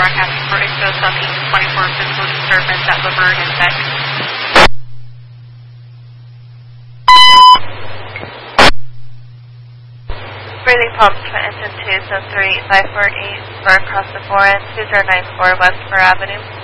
broadcasting for ISO Southeast 24 physical disturbance at Laverne and Beck. Breathing pumps for engine 2, zone 3, 548, for across the 4 end, 2094 West 4 Avenue.